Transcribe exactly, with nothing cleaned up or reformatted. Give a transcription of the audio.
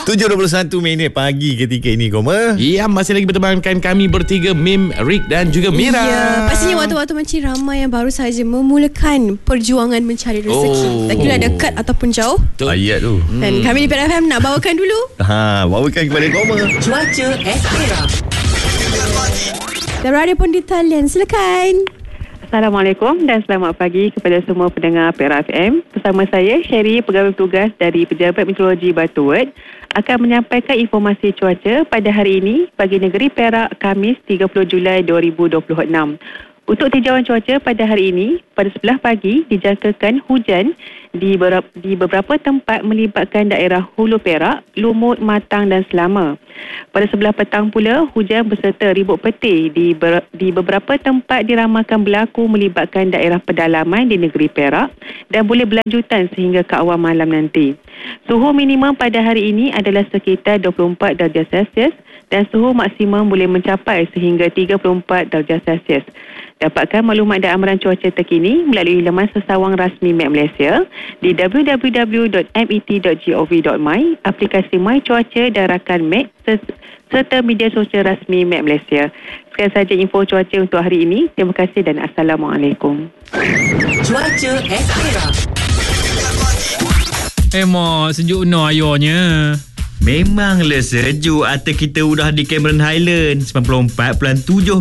tujuh dua puluh satu minit pagi ketika ini, Koma. Ya, masih lagi bertemankan kami bertiga, Mim, Rick dan juga Mira. Ya, pastinya waktu-waktu macam ramai yang baru saja memulakan perjuangan mencari rezeki. Oh. Tak kira dekat ataupun jauh. Betul. Ayat tu. Dan kami di P R F M nak bawakan dulu Ha, bawakan kepada Koma. Cuaca Espera. dan radio pun di talian. Silakan. Assalamualaikum dan selamat pagi kepada semua pendengar P R F M. Bersama saya, Sherry, pegawai bertugas dari Pejabat Meteorologi Batu Wed, akan menyampaikan informasi cuaca pada hari ini bagi negeri Perak, Khamis tiga puluh Julai dua ribu dua puluh enam. Untuk tinjauan cuaca pada hari ini, pada sebelah pagi dijangkakan hujan di beberapa, di beberapa tempat melibatkan daerah Hulu Perak, Lumut, Matang dan Selama. Pada sebelah petang pula, hujan berserta ribut petir di, ber, di beberapa tempat diramalkan berlaku melibatkan daerah pedalaman di negeri Perak dan boleh berlanjutan sehingga ke awal malam nanti. Suhu minimum pada hari ini adalah sekitar dua puluh empat darjah Celsius dan suhu maksimum boleh mencapai sehingga tiga puluh empat darjah Celsius. Dapatkan maklumat dan amaran cuaca terkini melalui laman sesawang rasmi M E T Malaysia di w w w dot m e t dot gov dot my, aplikasi My Cuaca dan rakan M E T serta media sosial rasmi M E T Malaysia. Sekian sahaja info cuaca untuk hari ini. Terima kasih dan Assalamualaikum. Cuaca Espera. Eh mak, sejuk no ayonya. Memanglah sejuk. Atas kita udah di Cameron Highland sembilan puluh empat perpuluhan tujuh